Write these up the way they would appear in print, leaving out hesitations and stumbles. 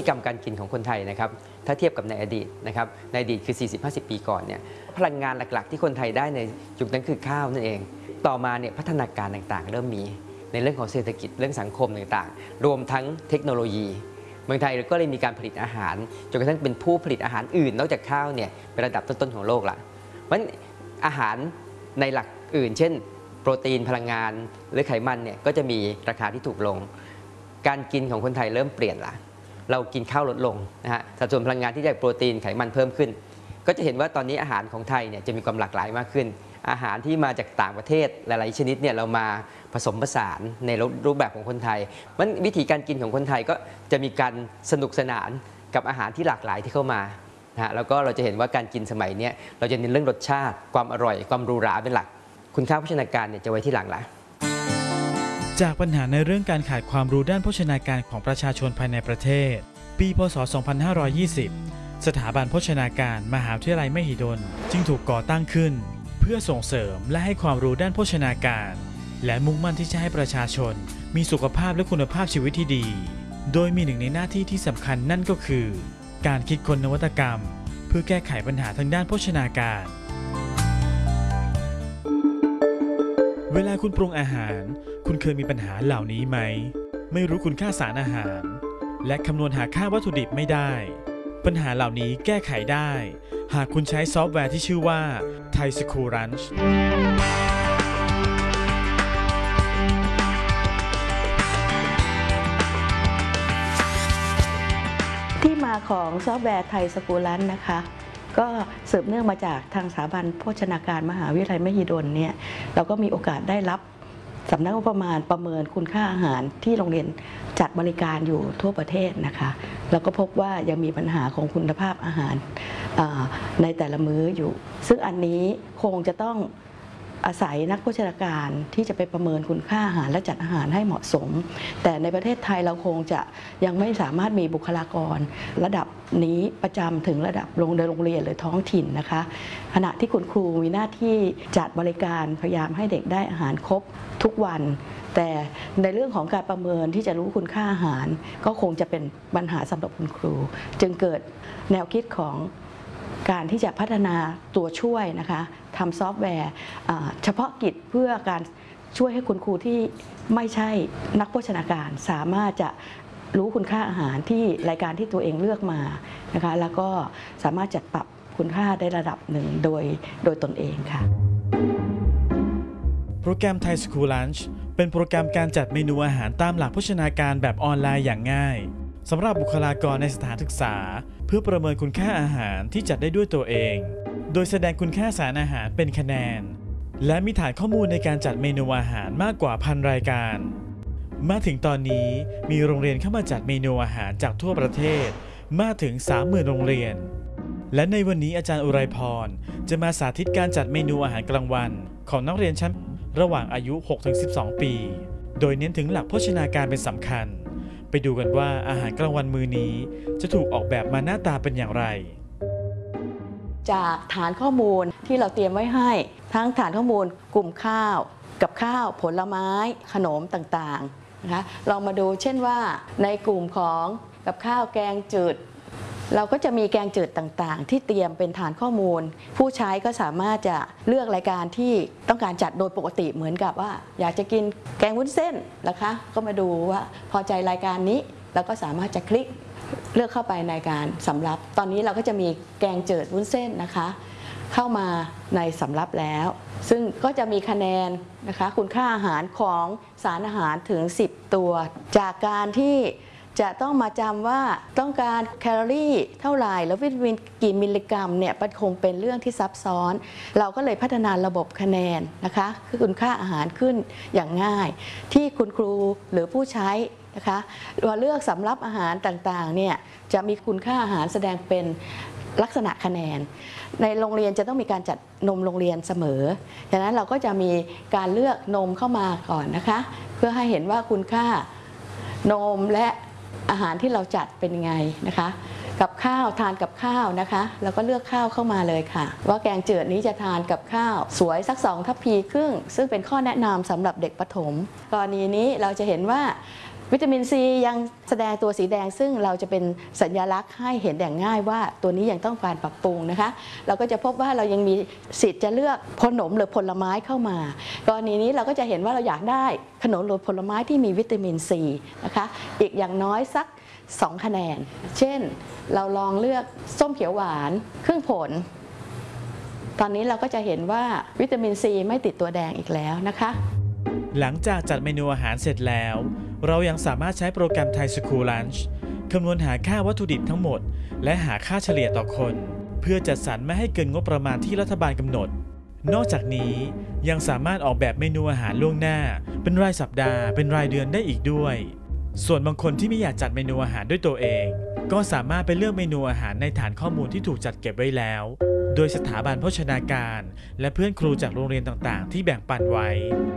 กรรมการกินของคนไทยนะครับถ้าเทียบกับในอดีตนะครับในอดีตคือ 40-50 ปีก่อนเนี่ยพลังงานหลักๆที่คนไทยได้ในยุคนั้นคือข้าวนั่นเองต่อมาเนี่ยพัฒนาการต่างๆเริ่มมีในเรื่องของเศรษฐกิจเรื่องสังคมต่างๆรวมทั้งเทคโนโลยีเมืองไทยก็เลยมีการผลิตอาหารจนกระทั่งเป็นผู้ผลิตอาหารอื่นนอกจากข้าวเนี่ยเป็นระดับต้นๆของโลกละเพราะฉะนั้นอาหารในหลักอื่นเช่นโปรตีนพลังงานหรือไขมันเนี่ยก็จะมีราคาที่ถูกลงการกินของคนไทยเริ่มเปลี่ยนละเรากินข้าวลดลงนะฮะสัดส่วนพลังงานที่ได้โปรตีนไขมันเพิ่มขึ้นก็จะเห็นว่าตอนนี้อาหารของไทยเนี่ยจะมีความหลากหลายมากขึ้นอาหารที่มาจากต่างประเทศหลายๆชนิดเนี่ยเรามาผสมผสานในรูปแบบของคนไทยมันวิธีการกินของคนไทยก็จะมีการสนุกสนานกับอาหารที่หลากหลายที่เข้ามานะฮะแล้วก็เราจะเห็นว่าการกินสมัยนี้เราจะเน้นเรื่องรสชาติความอร่อยความหรูหราเป็นหลักคุณค่าโภชนาการเนี่ยจะไว้ที่หลังละจากปัญหาในเรื่องการขาดความรู้ด้านโภชนาการของประชาชนภายในประเทศปีพ.ศ. 2520 สถาบันโภชนาการมหาวิทยาลัยมหิดลจึงถูกก่อตั้งขึ้นเพื่อส่งเสริมและให้ความรู้ด้านโภชนาการและมุ่งมั่นที่จะให้ประชาชนมีสุขภาพและคุณภาพชีวิตที่ดีโดยมีหนึ่งในหน้าที่ที่สำคัญนั่นก็คือการคิดค้นนวัตกรรมเพื่อแก้ไขปัญหาทางด้านโภชนาการเวลาคุณปรุงอาหารคุณเคยมีปัญหาเหล่านี้ไหมไม่รู้คุณค่าสารอาหารและคำนวณหาค่าวัตถุดิบไม่ได้ปัญหาเหล่านี้แก้ไขได้หากคุณใช้ซอฟต์แวร์ที่ชื่อว่า Thai School Lunch ที่มาของซอฟต์แวร์ Thai School Lunch นะคะก็สืบเนื่องมาจากทางสถาบันโภชนาการมหาวิทยาลัยมหิดลเนี่ยเราก็มีโอกาสได้รับสำนักงบประมาณประเมินคุณค่าอาหารที่โรงเรียนจัดบริการอยู่ทั่วประเทศนะคะเราก็พบว่ายังมีปัญหาของคุณภาพอาหารในแต่ละมื้ออยู่ซึ่งอันนี้คงจะต้องอาศัยนักโภชนาการที่จะไปประเมินคุณค่าอาหารและจัดอาหารให้เหมาะสมแต่ในประเทศไทยเราคงจะยังไม่สามารถมีบุคลากรระดับนี้ประจำถึงระดับโรงเรียนหรือท้องถิ่นนะคะขณะที่คุณครูมีหน้าที่จัดบริการพยายามให้เด็กได้อาหารครบทุกวันแต่ในเรื่องของการประเมินที่จะรู้คุณค่าอาหารก็คงจะเป็นปัญหาสำหรับคุณครูจึงเกิดแนวคิดของการที่จะพัฒนาตัวช่วยนะคะทำซอฟต์แวร์เฉพาะกิจเพื่อการช่วยให้คุณครูที่ไม่ใช่นักโภชนาการสามารถจะรู้คุณค่าอาหารที่รายการที่ตัวเองเลือกมานะคะแล้วก็สามารถจัดปรับคุณค่าได้ระดับหนึ่งโดยตนเองค่ะโปรแกรม Thai School Lunch เป็นโปรแกรมการจัดเมนูอาหารตามหลักโภชนาการแบบออนไลน์อย่างง่ายสำหรับบุคลากรในสถานศึกษาเพื่อประเมินคุณค่าอาหารที่จัดได้ด้วยตัวเองโดยแสดงคุณค่าสารอาหารเป็นคะแนนและมีฐานข้อมูลในการจัดเมนูอาหารมากกว่า 1,000 รายการมาถึงตอนนี้มีโรงเรียนเข้ามาจัดเมนูอาหารจากทั่วประเทศมากถึง 30,000 โรงเรียนและในวันนี้อาจารย์อุไรพรจะมาสาธิตการจัดเมนูอาหารกลางวันของนักเรียนชั้นระหว่างอายุ 6-12 ปีโดยเน้นถึงหลักโภชนาการเป็นสำคัญไปดูกันว่าอาหารกลางวันมื้อนี้จะถูกออกแบบมาหน้าตาเป็นอย่างไรจากฐานข้อมูลที่เราเตรียมไว้ให้ทั้งฐานข้อมูลกลุ่มข้าวกับข้าวผลไม้ขนมต่างๆนะคะลองมาดูเช่นว่าในกลุ่มของกับข้าวแกงจืดเราก็จะมีแกงจืดต่างๆที่เตรียมเป็นฐานข้อมูลผู้ใช้ก็สามารถจะเลือกรายการที่ต้องการจัดโดยปกติเหมือนกับว่าอยากจะกินแกงวุ้นเส้นนะคะก็มาดูว่าพอใจรายการนี้เราก็สามารถจะคลิกเลือกเข้าไปในการสำรับตอนนี้เราก็จะมีแกงจืดวุ้นเส้นนะคะเข้ามาในสำรับแล้วซึ่งก็จะมีคะแนนนะคะคุณค่าอาหารของสารอาหารถึง10ตัวจากการที่จะต้องมาจำว่าต้องการแคลอรี่เท่าไหร่แล้ววิตามินกี่มิลลิกรัมเนี่ยมันคงเป็นเรื่องที่ซับซ้อนเราก็เลยพัฒนาระบบคะแนนนะคะคือคุณค่าอาหารขึ้นอย่างง่ายที่คุณครูหรือผู้ใช้นะคะพอเลือกสำรับอาหารต่างๆเนี่ยจะมีคุณค่าอาหารแสดงเป็นลักษณะคะแนนในโรงเรียนจะต้องมีการจัดนมโรงเรียนเสมอดังนั้นเราก็จะมีการเลือกนมเข้ามาก่อนนะคะเพื่อให้เห็นว่าคุณค่านมและอาหารที่เราจัดเป็นยังไงนะคะกับข้าวทานกับข้าวนะคะเราก็เลือกข้าวเข้ามาเลยค่ะว่าแกงจืดนี้จะทานกับข้าวสวยสัก2 ทัพพีครึ่งซึ่งเป็นข้อแนะนำสำหรับเด็กประถมกรณีนี้เราจะเห็นว่าวิตามินซียังแสดงตัวสีแดงซึ่งเราจะเป็นสัญลักษณ์ให้เห็นอย่างง่ายว่าตัวนี้ยังต้องการปรับปรุงนะคะเราก็จะพบว่าเรายังมีสิทธิ์จะเลือกขนมหรือผลไม้เข้ามากรณีนี้เราก็จะเห็นว่าเราอยากได้ขนมหรือผลไม้ที่มีวิตามินซีนะคะอีกอย่างน้อยสัก2 คะแนนเช่นเราลองเลือกส้มเขียวหวานครึ่งผลตอนนี้เราก็จะเห็นว่าวิตามินซีไม่ติดตัวแดงอีกแล้วนะคะหลังจากจัดเมนูอาหารเสร็จแล้ว เรายังสามารถใช้โปรแกรม Thai School Lunch คำนวณหาค่าวัตถุดิบทั้งหมดและหาค่าเฉลี่ยต่อคน เพื่อจัดสรรไม่ให้เกินงบประมาณที่รัฐบาลกำหนด นอกจากนี้ยังสามารถออกแบบเมนูอาหารล่วงหน้าเป็นรายสัปดาห์เป็นรายเดือนได้อีกด้วย ส่วนบางคนที่ไม่อยากจัดเมนูอาหารด้วยตัวเอง ก็สามารถไปเลือกเมนูอาหารในฐานข้อมูลที่ถูกจัดเก็บไว้แล้ว โดยสถาบันโภชนาการและเพื่อนครูจากโรงเรียนต่างๆ ที่แบ่งปันไว้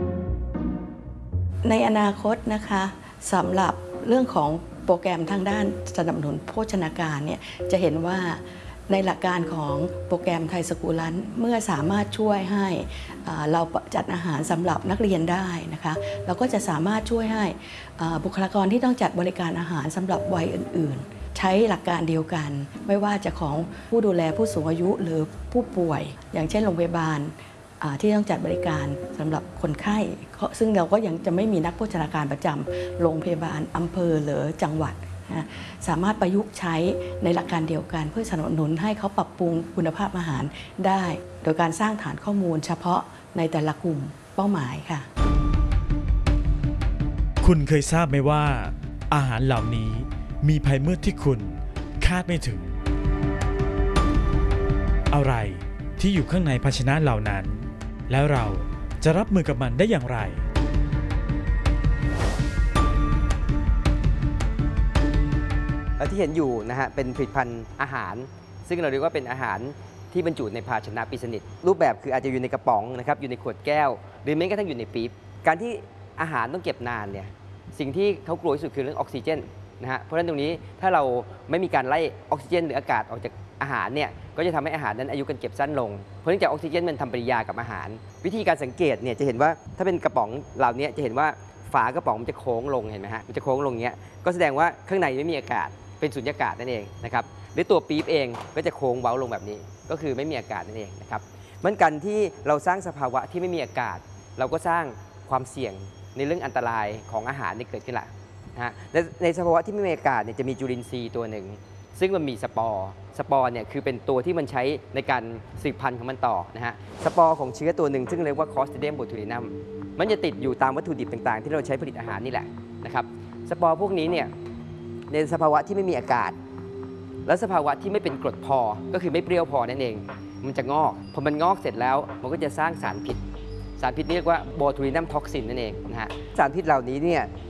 ในอนาคตนะคะสำหรับเรื่องของโปรแกรมทางด้านสนับสนุนโภชนาการเนี่ยจะเห็นว่าในหลักการของโปรแกรมไทยสกูลันเมื่อสามารถช่วยให้เราจัดอาหารสำหรับนักเรียนได้นะคะเราก็จะสามารถช่วยให้บุคลากรที่ต้องจัดบริการอาหารสำหรับวัยอื่นๆ ใช้หลักการเดียวกัน ไม่ว่าจะของผู้ดูแลผู้สูงอายุหรือผู้ป่วย อย่างเช่นโรงพยาบาลที่ต้องจัดบริการสำหรับคนไข้ซึ่งเราก็ยังจะไม่มีนักโภชนาการประจำโรงพยาบาลอำเภอหรือจังหวัดนะสามารถประยุกต์ใช้ในหลักการเดียวกันเพื่อสนับสนุนให้เขาปรับปรุงคุณภาพอาหารได้ โดยการสร้างฐานข้อมูลเฉพาะในแต่ละกลุ่มเป้าหมายค่ะคุณเคยทราบไหมว่าอาหารเหล่านี้มีภัยมืดที่คุณคาดไม่ถึง อะไรที่อยู่ข้างในภาชนะเหล่านั้น แล้วเราจะรับมือกับมันได้อย่างไรที่เห็นอยู่นะฮะเป็นผลิตภัณฑ์อาหาร ซึ่งเราเรียกว่าเป็นอาหารที่บรรจุในภาชนะปิดสนิทรูปแบบคืออาจจะอยู่ในกระป๋องนะครับอยู่ในขวดแก้ว หรือแม้กระทั่งอยู่ในปี๊บการที่อาหารต้องเก็บนานเนี่ยสิ่งที่เขากลัวที่สุดคือเรื่องออกซิเจนนะฮะเพราะฉะนั้นตรงนี้ถ้าเราไม่มีการไล่ออกซิเจนหรืออากาศออกจากอาหารเนี่ยก็จะทำให้อาหารนั้นอายุการเก็บสั้นลงเพราะเนื่องจากออกซิเจนมันทำปฏิกิริยากับอาหาร วิธีการสังเกตเนี่ยจะเห็นว่าถ้าเป็นกระป๋องเหล่านี้จะเห็นว่าฝากระป๋องมันจะโค้งลงเห็นไหมฮะมันจะโค้งลงเงี้ยก็แสดงว่าข้างในไม่มีอากาศเป็นสุญญากาศนั่นเองนะครับหรือตัวปี๊บเองก็จะโค้งเว้าลงแบบนี้ก็คือไม่มีอากาศนั่นเองนะครับเหมือนกันที่เราสร้างสภาวะที่ไม่มีอากาศเราก็สร้างความเสี่ยงในเรื่องอันตรายของอาหารที่เกิดขึ้นละนะฮะในสภาวะที่ไม่มีอากาศเนี่ยจะมีจุลินทรีย์ตัวหนึ่งซึ่งมันมีสปอร์เนี่ยคือเป็นตัวที่มันใช้ในการสืบพันธุ์ของมันต่อนะฮะสปอร์ของเชื้อตัวหนึ่งซึ่งเรียกว่า Clostridium botulinum มันจะติดอยู่ตามวัตถุดิบต่างๆที่เราใช้ผลิตอาหารนี่แหละนะครับสปอร์พวกนี้เนี่ยในสภาวะที่ไม่มีอากาศและสภาวะที่ไม่เป็นกรดพอก็คือไม่เปรี้ยวพอนั่นเองมันจะงอกพอมันงอกเสร็จแล้วมันก็จะสร้างสารพิษนี่เรียกว่า botulinum toxin นั่นเองนะฮะสารพิษเหล่านี้เนี่ย